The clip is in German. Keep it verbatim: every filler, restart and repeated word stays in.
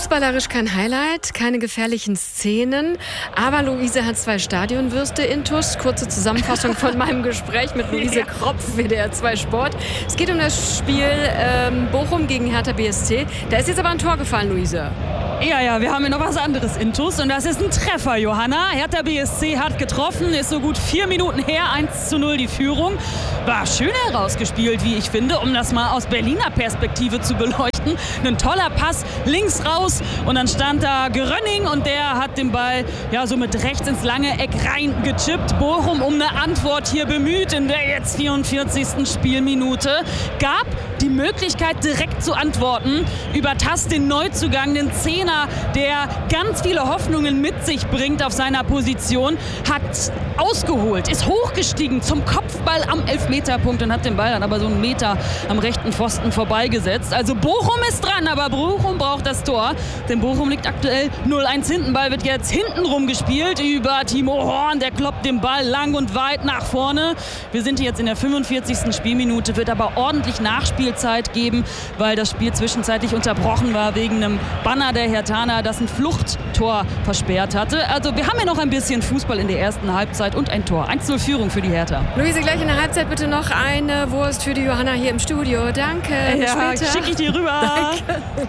Fußballerisch kein Highlight, keine gefährlichen Szenen, aber Luise hat zwei Stadionwürste intus. Kurze Zusammenfassung von meinem Gespräch mit Luise Kropf, W D R zwei Sport. Es geht um das Spiel ähm, Bochum gegen Hertha B S C. Da ist jetzt aber ein Tor gefallen, Luise. Ja, ja, wir haben hier noch was anderes intus und das ist ein Treffer, Johanna. Hertha B S C hat getroffen, ist so gut vier Minuten her, eins zu null die Führung. War schön herausgespielt, wie ich finde, um das mal aus Berliner Perspektive zu beleuchten. Ein toller Pass links raus und dann stand da Grönning und der hat den Ball ja so mit rechts ins lange Eck rein gechippt. Bochum um eine Antwort hier bemüht in der jetzt vierundvierzigsten Spielminute. Gab die Möglichkeit direkt zu antworten über Tass, den Neuzugang, den Zehner, der ganz viele Hoffnungen mit sich bringt auf seiner Position, hat ausgeholt, ist hochgestiegen zum Kopfball am Elfmeterpunkt und hat den Ball dann aber so einen Meter am rechten Pfosten vorbeigesetzt. Also Bochum ist dran, aber Bochum braucht das Tor, denn Bochum liegt aktuell null eins hinten. Ball wird jetzt hintenrum gespielt über Timo Horn, der kloppt den Ball lang und weit nach vorne. Wir sind hier jetzt in der fünfundvierzigsten Spielminute, wird aber ordentlich Nachspielzeit geben, weil das Spiel zwischenzeitlich unterbrochen war wegen einem Banner der Herthaner, das ein Fluchttor versperrt hatte. Also wir haben ja noch ein bisschen Fußball in der ersten Halbzeit und ein Tor. eins zu null Führung für die Hertha. Luise, gleich in der Halbzeit bitte noch eine Wurst für die Johanna hier im Studio. Danke. Bis ja, später. Schicke ich dir rüber. Danke.